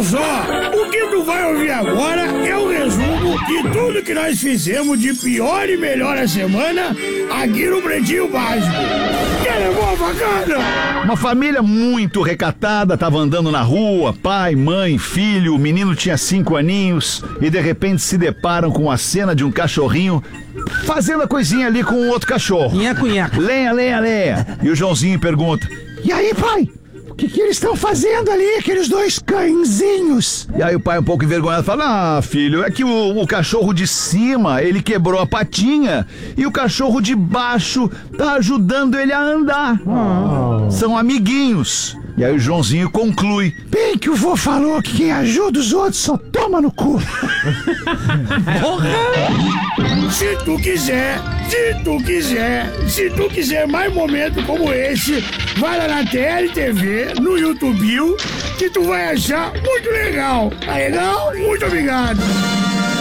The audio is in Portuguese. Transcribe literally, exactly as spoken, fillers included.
Olha só, o que tu vai ouvir agora é o resumo de tudo que nós fizemos de pior e melhor a semana aqui no Pretinho Básico. Quer levar bacana? Uma família muito recatada tava andando na rua, pai, mãe, filho, o menino tinha cinco aninhos e de repente se deparam com a cena de um cachorrinho fazendo a coisinha ali com um outro cachorro. Nheco, nheco. Lenha, lenha, lenha. E o Joãozinho pergunta: e aí, pai? O que, que eles estão fazendo ali, aqueles dois cãezinhos? E aí o pai, um pouco envergonhado, fala: ah, filho, é que o, o cachorro de cima, ele quebrou a patinha e o cachorro de baixo tá ajudando ele a andar. Oh. São amiguinhos. E aí o Joãozinho conclui: bem que o vô falou que quem ajuda os outros só toma no cu. Se tu quiser, se tu quiser, se tu quiser mais momentos como esse, vai lá na T L T V, no YouTube, que tu vai achar muito legal. Tá legal? Muito obrigado.